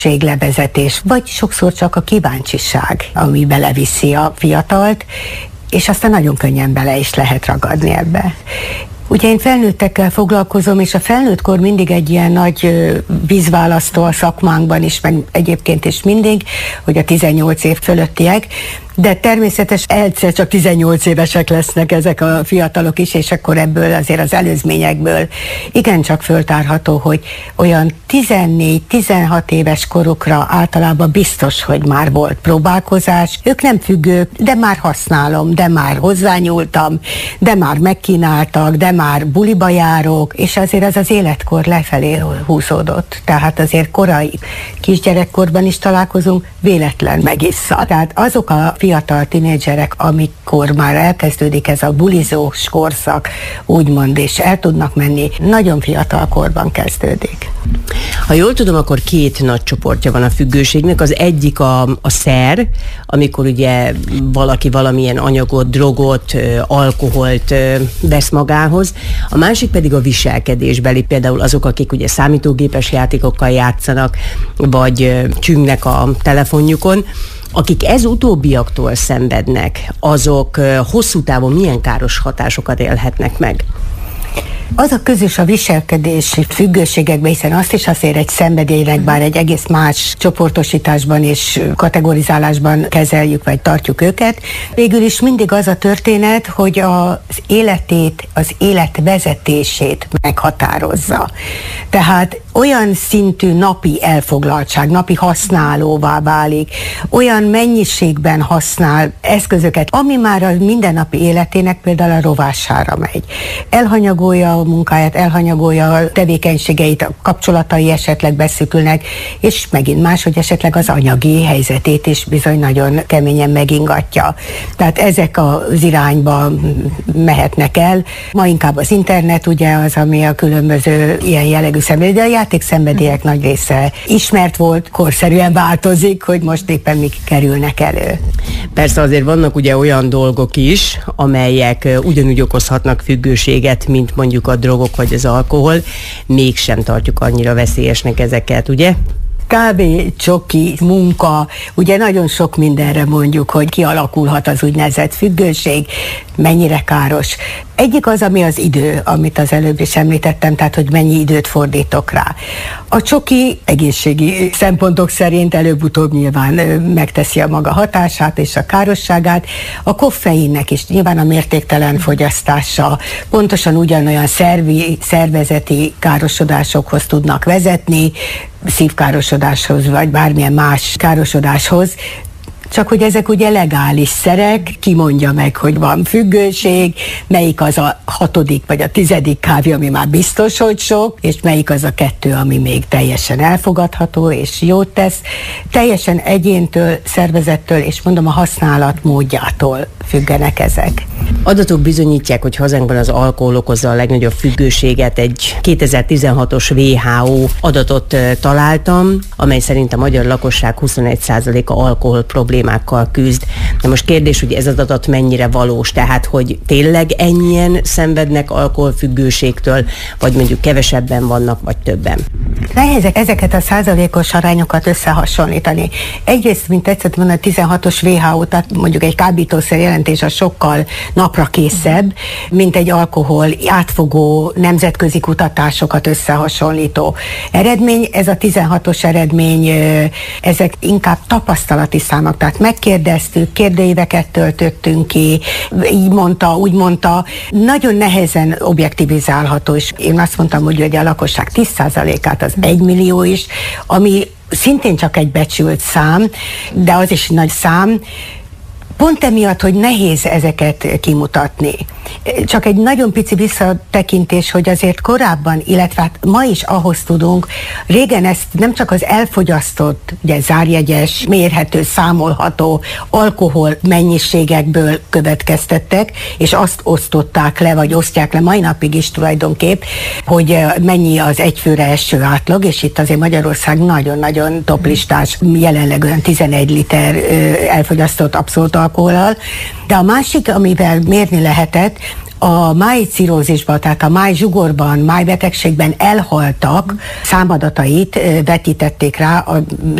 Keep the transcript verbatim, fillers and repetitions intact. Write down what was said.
levezetés, vagy sokszor csak a kíváncsiság, ami beleviszi a fiatalt, és aztán nagyon könnyen bele is lehet ragadni ebbe. Ugye én felnőttekkel foglalkozom, és a felnőttkor mindig egy ilyen nagy vízválasztó a szakmánkban is, meg egyébként is mindig, hogy a tizennyolc év fölöttiek, de természetesen egyszer csak tizennyolc évesek lesznek ezek a fiatalok is, és akkor ebből azért az előzményekből igencsak föltárható, hogy olyan tizennégy-tizenhat éves korukra általában biztos, hogy már volt próbálkozás. Ők nem függők, de már használom, de már hozzányúltam, de már megkínáltak, de már buliba járok, és azért az az életkor lefelé húzódott. Tehát azért korai kisgyerekkorban is találkozunk, véletlen megissza. Tehát azok a fiatal tinédzserek, amikor már elkezdődik ez a bulizós korszak, úgymond, és el tudnak menni, nagyon fiatal korban kezdődik. Ha jól tudom, akkor két nagy csoportja van a függőségnek. Az egyik a, a szer, amikor ugye valaki valamilyen anyagot, drogot, alkoholt vesz magához. A másik pedig a viselkedésbeli, például azok, akik ugye számítógépes játékokkal játszanak, vagy csüngnek a telefonjukon. Akik ez utóbbiaktól szenvednek, azok hosszú távon milyen káros hatásokat élhetnek meg? Az a közös a viselkedési függőségekben, hiszen azt is azért egy szenvedélynek, bár egy egész más csoportosításban és kategorizálásban kezeljük, vagy tartjuk őket. Végül is mindig az a történet, hogy az életét, az életvezetését meghatározza. Tehát olyan szintű napi elfoglaltság, napi használóvá válik, olyan mennyiségben használ eszközöket, ami már a mindennapi életének például a rovására megy. Elhanyagolja a munkáját, elhanyagolja a tevékenységeit, a kapcsolatai esetleg beszűkülnek, és megint más, hogy esetleg az anyagi helyzetét is bizony nagyon keményen megingatja. Tehát ezek az irányba mehetnek el. Ma inkább az internet ugye az, ami a különböző ilyen jellegű szenvedély, de a játékszenvedélyek nagy része ismert volt, korszerűen változik, hogy most éppen mik kerülnek elő. Persze azért vannak ugye olyan dolgok is, amelyek ugyanúgy okozhatnak függőséget, mint mondjuk a drogok vagy az alkohol, mégsem tartjuk annyira veszélyesnek ezeket, ugye? Kávé, csoki, munka, ugye nagyon sok mindenre mondjuk, hogy kialakulhat az úgynevezett függőség, mennyire káros. Egyik az, ami az idő, amit az előbb is említettem, tehát hogy mennyi időt fordítok rá. A csoki egészségi szempontok szerint előbb-utóbb nyilván megteszi a maga hatását és a károsságát. A koffeinnek is nyilván a mértéktelen fogyasztása pontosan ugyanolyan szervi, szervezeti károsodásokhoz tudnak vezetni, szívkárosodáshoz, vagy bármilyen más károsodáshoz, csak hogy ezek ugye legális szerek, ki mondja meg, hogy van függőség, melyik az a hatodik vagy a tizedik kávé, ami már biztos, hogy sok, és melyik az a kettő, ami még teljesen elfogadható és jót tesz. Teljesen egyéntől, szervezettől, és mondom a használat módjától függenek ezek. Adatok bizonyítják, hogy hazánkban az alkohol okozza a legnagyobb függőséget. Egy kétezer-tizenhatos dupla vé há ó adatot találtam, amely szerint a magyar lakosság huszonegy százaléka alkohol problémákkal küzd. Na most kérdés, hogy ez az adat mennyire valós, tehát hogy tényleg ennyien szenvednek alkoholfüggőségtől, vagy mondjuk kevesebben vannak, vagy többen? Nehéz ezeket a százalékos arányokat összehasonlítani. Egyrészt, mint tetszett mondani, a tizenhatos dupla vé há ó, tehát mondjuk egy kábítószer jelentés a sokkal napra készebb, mint egy alkohol átfogó nemzetközi kutatásokat összehasonlító eredmény. Ez a tizenhatos eredmény, ezek inkább tapasztalati számok, tehát megkérdeztük, kérdőíveket töltöttünk ki, így mondta, úgy mondta, nagyon nehezen objektivizálható, és én azt mondtam, hogy a lakosság tíz százalékát az egy millió is, ami szintén csak egy becsült szám, de az is nagy szám, pont emiatt, hogy nehéz ezeket kimutatni. Csak egy nagyon pici visszatekintés, hogy azért korábban, illetve hát ma is ahhoz tudunk, régen ezt nem csak az elfogyasztott, ugye zárjegyes, mérhető, számolható alkohol mennyiségekből következtettek, és azt osztották le, vagy osztják le mai napig is tulajdonképp, hogy mennyi az egyfőre eső átlag, és itt azért Magyarország nagyon-nagyon toplistás, jelenleg olyan tizenegy liter elfogyasztott abszolút alkohollal. De a másik, amivel mérni lehetett, a májcirrózisban, tehát a májzsugorban, májbetegségben elhaltak számadatait vetítették rá a